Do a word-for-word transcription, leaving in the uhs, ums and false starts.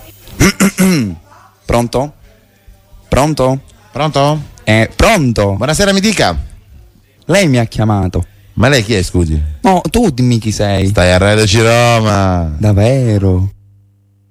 Pronto? Pronto? Pronto? Eh, pronto? Buonasera, mi dica. Lei mi ha chiamato. Ma lei chi è, scusi? No, tu dimmi chi sei. Stai a Radio Ciroma. Davvero?